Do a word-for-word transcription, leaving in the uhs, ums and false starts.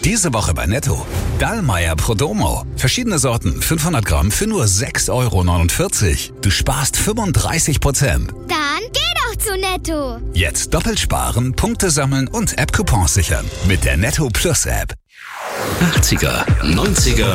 Diese Woche bei Netto. Dallmayr Prodomo. Verschiedene Sorten, fünfhundert Gramm für nur sechs Euro neunundvierzig. Du sparst fünfunddreißig Prozent. Dann geh doch zu Netto. Jetzt doppelt sparen, Punkte sammeln und App-Coupons sichern. Mit der Netto Plus App. achtziger, neunziger